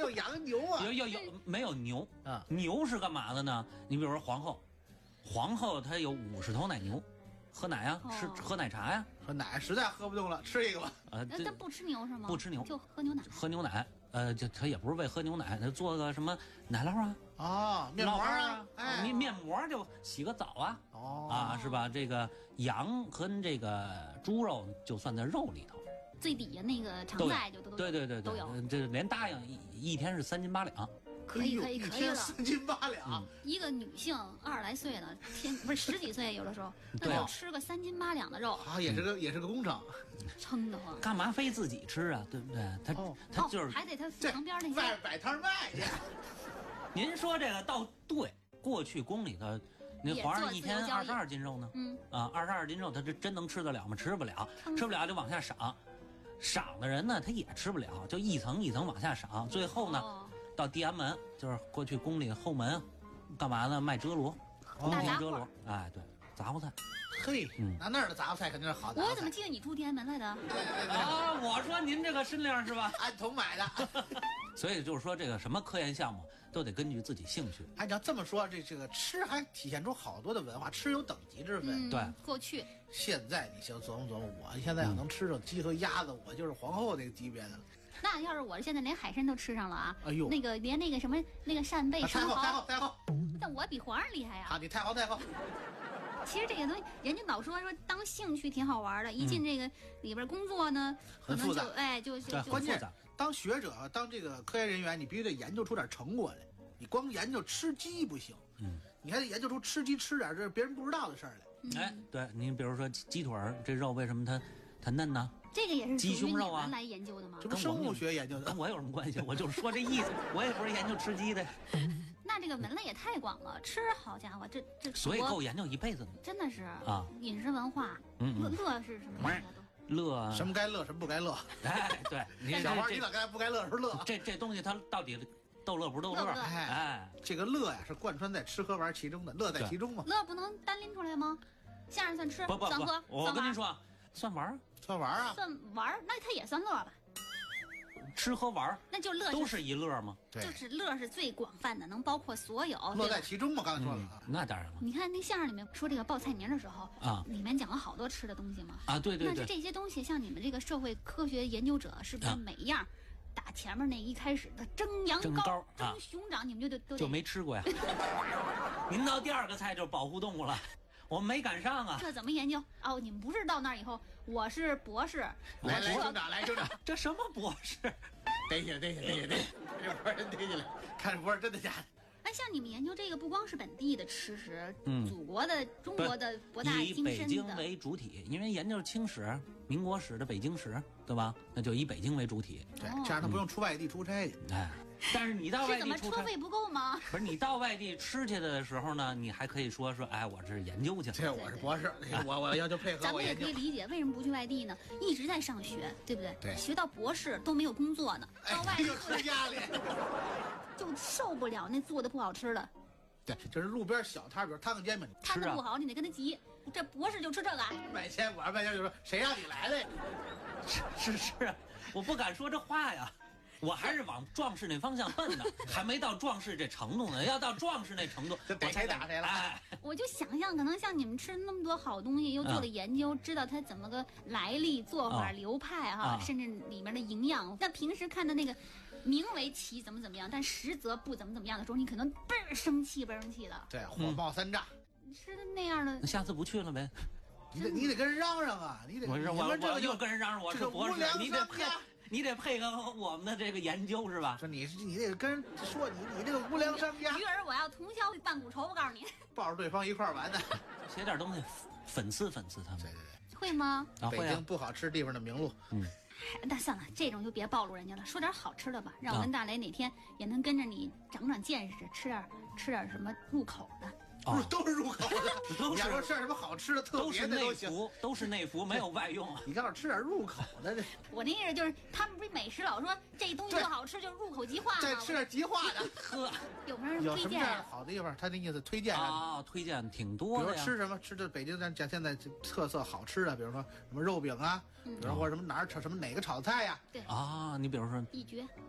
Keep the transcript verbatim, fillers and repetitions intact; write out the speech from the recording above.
有羊牛啊？ 有有有，没有牛啊？牛是干嘛的呢？你比如说皇后，皇后她有五十头奶牛，喝奶呀，吃喝奶茶呀。 说奶实在喝不动了，吃一个吧。 呃， 那不吃牛是吗？ 不吃牛， 就喝牛奶。 喝牛奶，呃，就他也不是为喝牛奶，他做个什么奶酪啊， 啊，面膜啊， 哎，面面膜就洗个澡啊， 哦啊，是吧？这个羊和这个猪肉就算在肉里头， 最底下那个常在就都对对对对都有， 这连答应一一天是三斤八两。 可以可以可以了， 三斤八两。 一个女性二十来岁了，天不是十几岁，有的时候那就吃个三斤八两的肉啊，也是个也是个工程， 撑得慌。 干嘛非自己吃啊？对不对？他他就是还得他旁边那些外摆摊卖去。 您说这个倒对，过去宫里头，那皇上一天二十二斤肉呢，嗯啊，二十二斤肉，他这真能吃得了吗？吃不了，吃不了就往下赏，赏的人呢他也吃不了，就一层一层往下赏，最后呢。到地安门，就是过去宫里后门，干嘛呢？卖遮罗，宫廷遮罗，哎，对，杂货菜。 嘿，那那儿的杂货菜肯定是好的。 我怎么记得你住地安门来的？ 对对对啊，我说您这个身量是吧？ 按桶买的。 所以就是说，这个什么科研项目都得根据自己兴趣。 哎，你要这么说，这这个吃还体现出好多的文化，吃有等级之分。 嗯、 对， 过去。 现在你先琢磨琢磨，我现在要能吃上鸡和鸭子，我就是皇后那个级别的。 那要是我现在连海参都吃上了啊！ 哎呦， 那个连那个什么那个扇贝、生蚝， 太后太后， 但我比皇上厉害呀！ 啊，你太后太后。 其实这个东西，人家老说说当兴趣挺好玩的，一进这个里边工作呢， 很复杂， 哎，就就关键当学者、当这个科研人员，你必须得研究出点成果来。你光研究吃鸡不行，嗯，你还得研究出吃鸡吃点这别人不知道的事儿来。哎，对，你比如说鸡腿儿，这肉为什么它它嫩呢？ 这个也是鸡胸肉啊来研究的吗？ 这不生物学研究的， 跟我有什么关系？我就是说这意思，我也不是研究吃鸡的。 那这个门类也太广了，吃好家伙，这这所以够研究一辈子呢。 真的是啊， 饮食文化， 嗯乐乐是什么？ 乐什么该乐什么不该乐？ 哎，对，你小花，你咋该不该乐时候乐？ 这这东西它到底逗乐不逗乐？哎， 这个乐呀是贯穿在吃喝玩其中的，乐在其中嘛。 乐不能单拎出来吗？相声算吃， 不不不， 算喝， 我跟您说，算玩算玩啊， 算玩，那它也算乐吧？ 吃喝玩， 那就乐都是一乐吗？ 对， 就是乐是最广泛的，能包括所有， 乐在其中嘛。刚才说了、嗯， 那当然了。 你看那相声里面说这个报菜名的时候啊，里面讲了好多吃的东西嘛。 啊，对对对。 那这些东西，像你们这个社会科学研究者，是不是每一样？啊打前面那一开始的蒸羊羔、蒸熊掌，你们就都就没吃过呀？您到第二个菜就是保护动物了。我没赶上啊！ 这怎么研究？哦，你们不是到那儿以后，我是博士。 来来，兄长，来兄长， 这什么博士？ 逮起来，逮起来，逮起来，逮！这博士逮起来，看博士真的假的？ 哎，像你们研究这个，不光是本地的吃食，嗯，祖国的、中国的博大精深的。 以北京为主体，因为研究清史、民国史的北京史，对吧？那就以北京为主体。 对，这样他不用出外地出差去。 哎。但是你到外地出差， 是怎么车费不够吗？ 不是，你到外地吃去的时候呢，你还可以说说，哎，我是研究去了。 这我是博士，我我要求配合咱们也可以理解为什么不去外地呢？一直在上学，对不对？ 对， 学到博士都没有工作呢，到外地就吃家里， 就受不了那做的不好吃的。 对，就是路边小摊，比如摊个煎饼， 摊的不好，你得跟他急。这博士就吃这个， 买钱我卖钱就说谁让你来的呀？ 是是是，我不敢说这话呀。我还是往壮士那方向奔呢，还没到壮士这程度呢。要到壮士那程度， 我才打谁了。 哎， 我就想象，可能像你们吃那么多好东西，又做了研究，嗯、知道它怎么个来历、做法、流派哈、啊，甚至里面的营养。那平时看的那个，名为其怎么怎么样，但实则不怎么怎么样的时候，你可能倍儿生气，倍儿生气的。 对，火冒三丈。 嗯、吃的那样的， 那下次不去了呗。 你得你得跟人嚷嚷啊！你得我我我又跟人嚷嚷，我是博士，你得配。你得配合我们的这个研究是吧？ 说你是你得跟人说你你这个无良商家。 鱼儿我要同销半股筹，我告诉你， 抱着对方一块玩的， 写点东西讽刺讽刺他们。 对对对， 会吗？ 啊， 北京不好吃地方的名录。 嗯， 那算了，这种就别暴露人家了，说点好吃的吧，让我跟大雷哪天也能跟着你长长见识，吃点吃点什么入口的。 不是都是入口的， 都是你要说吃点什么好吃的，特别的都行，都是内服，没有外用。 你告诉吃点入口的这。 我那意思就是，他们不是美食老说这东西特好吃，就是入口即化吗？ 再吃点即化的， 呵， 有没有人推荐？ 有什么样好的地方？他那意思推荐啊，推荐挺多的。 比如吃什么？吃的北京咱讲现在特色好吃的，比如说什么肉饼啊，比如说或者什么哪儿炒什么哪个炒菜呀？ 对啊，你比如说一绝